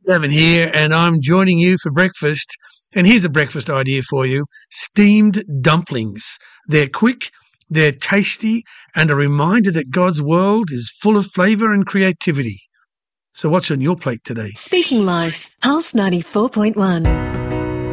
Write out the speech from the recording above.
Gavin here, and I'm joining you for breakfast. And here's a breakfast idea for you. Steamed dumplings. They're quick, they're tasty, and a reminder that God's world is full of flavour and creativity. So what's on your plate today? Speaking Life, Pulse 94.1.